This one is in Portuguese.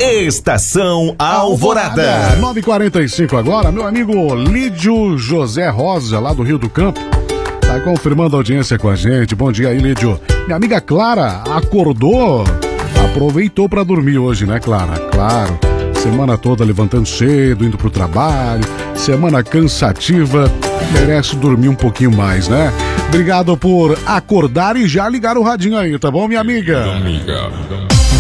Estação Alvorada. 9h45 agora, meu amigo Lídio José Rosa, lá do Rio do Campo, tá confirmando a audiência com a gente. Bom dia aí, Lídio. Minha amiga Clara acordou, aproveitou pra dormir hoje, né, Clara? Claro, semana toda levantando cedo, indo pro trabalho, semana cansativa, merece dormir um pouquinho mais, né? Obrigado por acordar e já ligar o radinho aí, tá bom, minha amiga? Amiga.